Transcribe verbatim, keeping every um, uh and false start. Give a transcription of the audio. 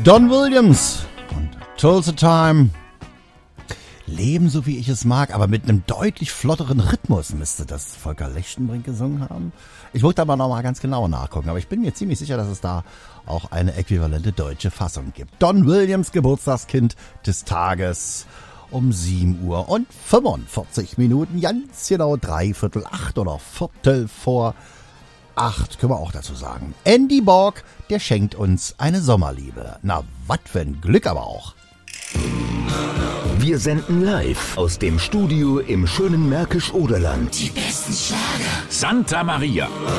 Don Williams und Tulsa Time. Leben so wie ich es mag, aber mit einem deutlich flotteren Rhythmus müsste das Volker Lechtenbrink gesungen haben. Ich wollte aber noch mal ganz genau nachgucken, aber ich bin mir ziemlich sicher, dass es da auch eine äquivalente deutsche Fassung gibt. Don Williams, Geburtstagskind des Tages, um sieben Uhr und fünfundvierzig Minuten, ganz genau dreiviertel acht oder Viertel vor acht, können wir auch dazu sagen. Andy Borg, der schenkt uns eine Sommerliebe. Na, wat für ein Glück aber auch. Wir senden live aus dem Studio im schönen Märkisch-Oderland. Die besten Schlager. Santa Maria.